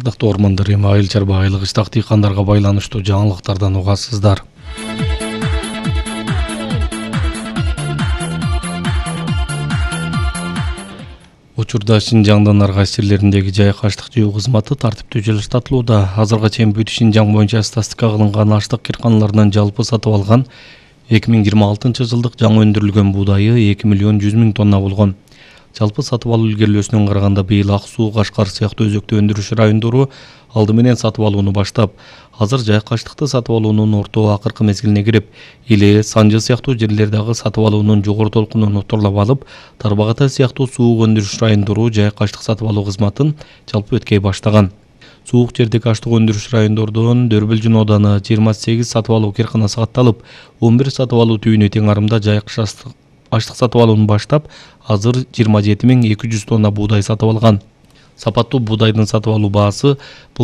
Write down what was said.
Ардактуу ормандар, эми айыл чарба айылык ыштак дыйкандарга байланыштуу жаңылыктардан угасыздар. Учурда Шинжаңдын ар кайсы жерлериндеги жай аштык жөө кызматы тартиптүү жылыштатылууда. Азырга чейин бүт Шинжаң боюнча статистика кылынган аштык кырканаларынан жалпы сатып алган 2026 жылдык жаңы өндүрүлгөн буудайы 2 миллион 100 миң тонна болгон. Жалпы сатып алуу илгерилөөсүнөн караганда быйыл Ак Суу, Кашкар сыяктуу өзөктүү өндүрүш райондору алды менен сатып алууну баштап, азыр жай аштыкты сатып алуунун орто акыркы мезгилине кирип, Иле, Санжы сыяктуу жерлердеги сатып алуунун жогору толкунун уктурлап алып, Тарбагата сыяктуу суук өндүрүш райондору жай аштык сатып алуу кызматын жалпы өткөй баштаган. Суук жердеги аштык өндүрүш райондордон Дөрбөлжүн ооданы 28 сатып алуу кырканасы катталып, 11 сатып алуу түйүнү тең арымда жай аштык сатып алууну баштап, азыр 27 200 тонна буудай сатып алган. Сапаттуу буудайдын сатып алуу баасы